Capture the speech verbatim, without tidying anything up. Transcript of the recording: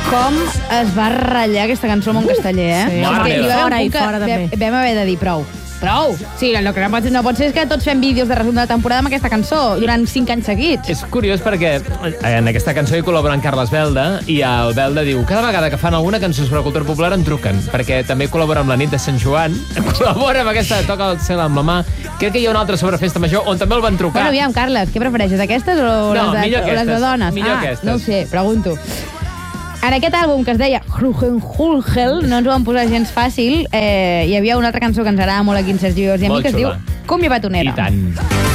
Com es va ratllar aquesta cançó al món casteller, eh? Sí. És Mare que hi meva. va haver Fora un i punt fora, que també. vam, vam haver de dir prou. Prou! Sí, el que no pot, no pot ser és que tots fem vídeos de resum de la temporada amb aquesta cançó durant cinc anys seguits. És curiós perquè en aquesta cançó hi col·labora en Carles Belda i el Belda diu cada vegada que fan alguna cançó sobre cultura popular em truquen, perquè també col·labora amb la nit de Sant Joan, col·labora amb aquesta Toca el cel amb la mà. Crec que hi ha una altra sobre Festa Major on també el van trucar. Bueno, aviam, Carles, què prefereixes, aquestes o, No, les, de, millor o les de aquestes, dones? millor ah, aquestes. no ho sé, pregunto. En aquest àlbum, que es deia Hrugenhulgel, no ens ho van posar gens fàcil, eh, hi havia una altra cançó que ens agrada molt aquí en Sergi Vives i a mi, Molt que es diu xula. Cumbia Batonera. I tant.